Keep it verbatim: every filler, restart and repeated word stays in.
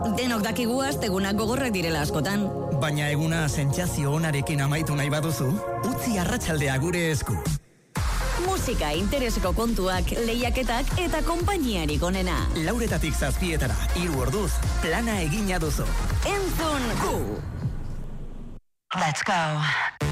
Denok dakigu astegunak gogorrak direla askotan. Baina eguna sentsazio onarekin amaitu nahi baduzu, utzi arratsaldea gure esku. Musika, intereseko kontuak, lehiaketak eta konpainiarik onena. Lauretatik zazpietara, hiru orduz, plana egina duzu. Entzun gu! Let's go.